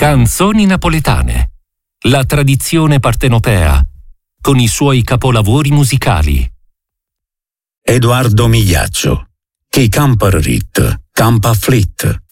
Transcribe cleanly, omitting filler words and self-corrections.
Canzoni napoletane. La tradizione partenopea, con i suoi capolavori musicali. Edoardo Migliaccio. Chi campa rit, campa afflitt.